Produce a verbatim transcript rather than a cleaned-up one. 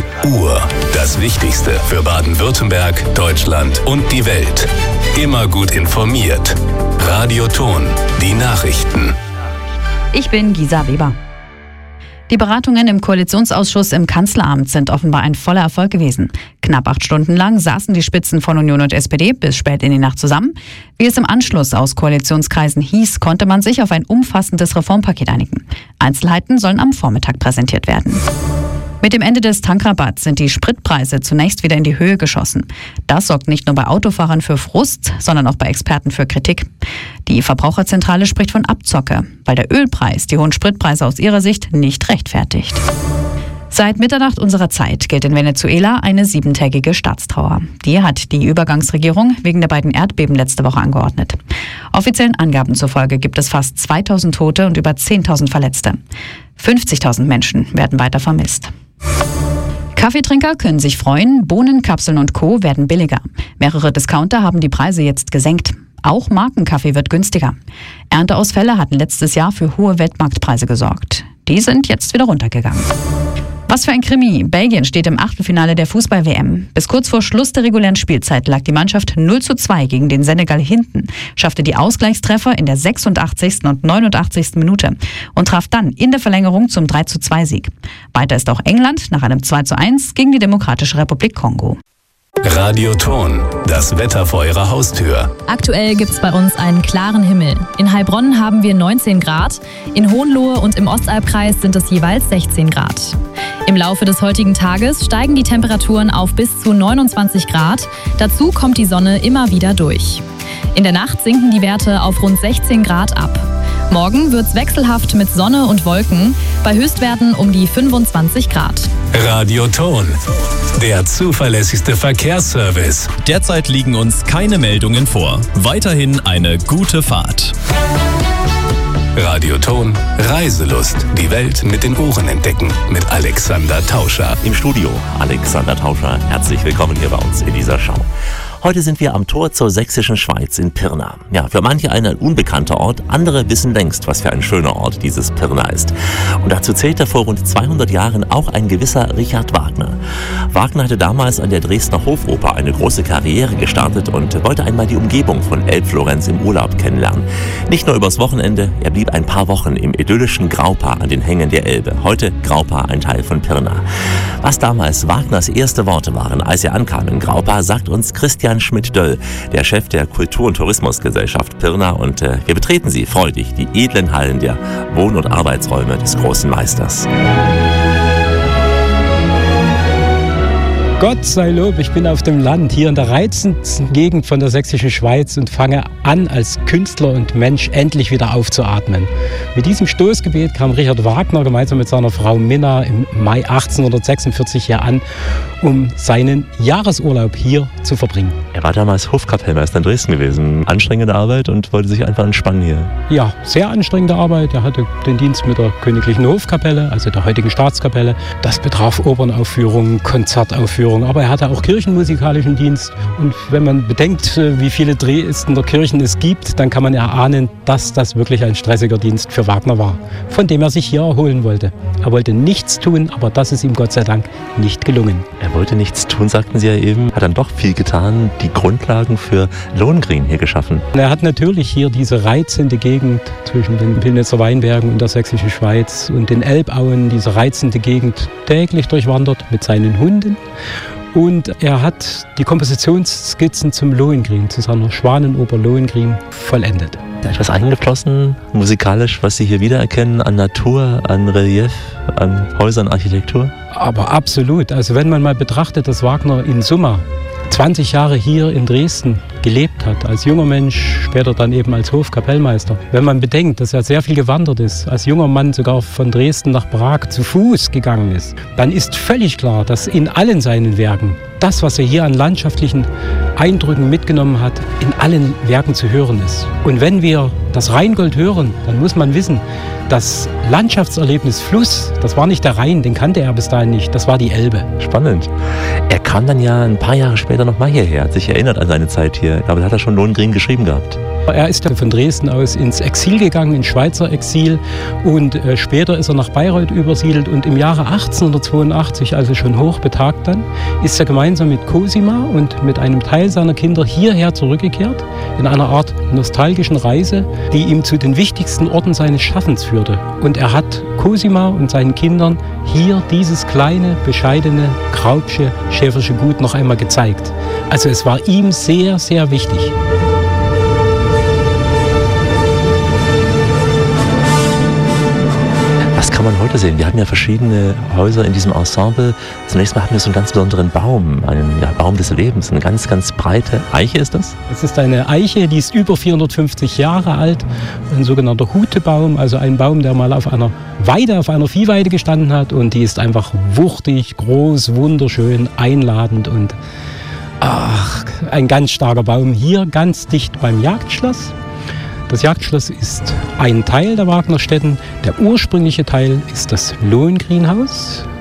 Uhr. Das Wichtigste für Baden-Württemberg, Deutschland und die Welt. Immer gut informiert. Radio Ton. Die Nachrichten. Ich bin Gisa Weber. Die Beratungen im Koalitionsausschuss im Kanzleramt sind offenbar ein voller Erfolg gewesen. Knapp acht Stunden lang saßen die Spitzen von Union und S P D bis spät in die Nacht zusammen. Wie es im Anschluss aus Koalitionskreisen hieß, konnte man sich auf ein umfassendes Reformpaket einigen. Einzelheiten sollen am Vormittag präsentiert werden. Mit dem Ende des Tankrabatts sind die Spritpreise zunächst wieder in die Höhe geschossen. Das sorgt nicht nur bei Autofahrern für Frust, sondern auch bei Experten für Kritik. Die Verbraucherzentrale spricht von Abzocke, weil der Ölpreis die hohen Spritpreise aus ihrer Sicht nicht rechtfertigt. Seit Mitternacht unserer Zeit gilt in Venezuela eine siebentägige Staatstrauer. Die hat die Übergangsregierung wegen der beiden Erdbeben letzte Woche angeordnet. Offiziellen Angaben zufolge gibt es fast zweitausend Tote und über zehntausend Verletzte. fünfzigtausend Menschen werden weiter vermisst. Kaffeetrinker können sich freuen, Bohnen, Kapseln und Co. werden billiger. Mehrere Discounter haben die Preise jetzt gesenkt. Auch Markenkaffee wird günstiger. Ernteausfälle hatten letztes Jahr für hohe Weltmarktpreise gesorgt. Die sind jetzt wieder runtergegangen. Was für ein Krimi. Belgien steht im Achtelfinale der Fußball-W M. Bis kurz vor Schluss der regulären Spielzeit lag die Mannschaft null zu zwei gegen den Senegal hinten, schaffte die Ausgleichstreffer in der sechsundachtzigsten und neunundachtzigsten Minute und traf dann in der Verlängerung zum drei zu zwei Sieg. Weiter ist auch England nach einem zwei zu eins gegen die Demokratische Republik Kongo. Radio Ton, das Wetter vor Ihrer Haustür. Aktuell gibt es bei uns einen klaren Himmel. In Heilbronn haben wir neunzehn Grad, in Hohenlohe und im Ostalbkreis sind es jeweils sechzehn Grad. Im Laufe des heutigen Tages steigen die Temperaturen auf bis zu neunundzwanzig Grad. Dazu kommt die Sonne immer wieder durch. In der Nacht sinken die Werte auf rund sechzehn Grad ab. Morgen wird es wechselhaft mit Sonne und Wolken, bei Höchstwerten um die fünfundzwanzig Grad. Radio Ton, der zuverlässigste Verkehrsservice. Derzeit liegen uns keine Meldungen vor. Weiterhin eine gute Fahrt. Radio Ton, Reiselust. Die Welt mit den Ohren entdecken. Mit Alexander Tauscher. Im Studio Alexander Tauscher. Herzlich willkommen hier bei uns in dieser Show. Heute sind wir am Tor zur sächsischen Schweiz in Pirna. Ja, für manche ein unbekannter Ort, andere wissen längst, was für ein schöner Ort dieses Pirna ist. Und dazu zählte vor rund zweihundert Jahren auch ein gewisser Richard Wagner. Wagner hatte damals an der Dresdner Hofoper eine große Karriere gestartet und wollte einmal die Umgebung von Elbflorenz im Urlaub kennenlernen. Nicht nur übers Wochenende, er blieb ein paar Wochen im idyllischen Graupa an den Hängen der Elbe. Heute Graupa ein Teil von Pirna. Was damals Wagners erste Worte waren, als er ankam in Graupa, sagt uns Christian Schmidt-Döll, der Chef der Kultur- und Tourismusgesellschaft Pirna, und äh, wir betreten sie freudig, die edlen Hallen der Wohn- und Arbeitsräume des großen Meisters. Gott sei Lob, ich bin auf dem Land, hier in der reizendsten Gegend von der sächsischen Schweiz und fange an, als Künstler und Mensch endlich wieder aufzuatmen. Mit diesem Stoßgebet kam Richard Wagner gemeinsam mit seiner Frau Minna im Mai achtzehnhundertsechsundvierzig hier an, um seinen Jahresurlaub hier zu verbringen. Er war damals Hofkapellmeister in Dresden gewesen. Anstrengende Arbeit und wollte sich einfach entspannen hier. Ja, sehr anstrengende Arbeit. Er hatte den Dienst mit der Königlichen Hofkapelle, also der heutigen Staatskapelle. Das betraf Opernaufführungen, Konzertaufführungen, aber er hatte auch kirchenmusikalischen Dienst. Und wenn man bedenkt, wie viele Dresdner Kirchen es gibt, dann kann man erahnen, dass das wirklich ein stressiger Dienst für Wagner war, von dem er sich hier erholen wollte. Er wollte nichts tun, aber das ist ihm Gott sei Dank nicht gelungen. Er wollte nichts tun, sagten Sie ja eben, hat dann doch viel getan, die Grundlagen für Lohengrin hier geschaffen. Er hat natürlich hier diese reizende Gegend zwischen den Pillnitzer Weinbergen und der sächsischen Schweiz und den Elbauen, diese reizende Gegend täglich durchwandert mit seinen Hunden. Und er hat die Kompositionsskizzen zum Lohengrin, zu seiner Schwanenoper Lohengrin, vollendet. Etwas eingeflossen, musikalisch, was Sie hier wiedererkennen, an Natur, an Relief, an Häusern, Architektur? Aber absolut. Also wenn man mal betrachtet, dass Wagner in Summe zwanzig Jahre hier in Dresden gelebt hat, als junger Mensch, später dann eben als Hofkapellmeister. Wenn man bedenkt, dass er sehr viel gewandert ist, als junger Mann sogar von Dresden nach Prag zu Fuß gegangen ist, dann ist völlig klar, dass in allen seinen Werken das, was er hier an landschaftlichen Eindrücken mitgenommen hat, in allen Werken zu hören ist. Und wenn wir das Rheingold hören, dann muss man wissen, das Landschaftserlebnis Fluss, das war nicht der Rhein, den kannte er bis dahin nicht, das war die Elbe. Spannend. Er kam dann ja ein paar Jahre später nochmal hierher, hat sich erinnert an seine Zeit hier Familie. Ich glaube, da hat er schon Lohengrin geschrieben gehabt. Er ist von Dresden aus ins Exil gegangen, ins Schweizer Exil, und äh, später ist er nach Bayreuth übersiedelt, und im Jahre achtzehnhundertzweiundachtzig, also schon hochbetagt dann, ist er gemeinsam mit Cosima und mit einem Teil seiner Kinder hierher zurückgekehrt, in einer Art nostalgischen Reise, die ihm zu den wichtigsten Orten seines Schaffens führte. Und er hat Cosima und seinen Kindern hier dieses kleine, bescheidene, Graubsche, Schäfersche Gut noch einmal gezeigt. Also es war ihm sehr, sehr wichtig. Was kann man heute sehen? Wir haben ja verschiedene Häuser in diesem Ensemble. Zunächst mal hatten wir so einen ganz besonderen Baum, einen ja, Baum des Lebens, eine ganz, ganz breite Eiche ist das? Es ist eine Eiche, die ist über vierhundertfünfzig Jahre alt, ein sogenannter Hutebaum, also ein Baum, der mal auf einer Weide, auf einer Viehweide gestanden hat, und die ist einfach wuchtig, groß, wunderschön, einladend und ach, ein ganz starker Baum. Hier ganz dicht beim Jagdschloss. Das Jagdschloss ist ein Teil der Wagnerstätten. Der ursprüngliche Teil ist das Lohengrinhaus.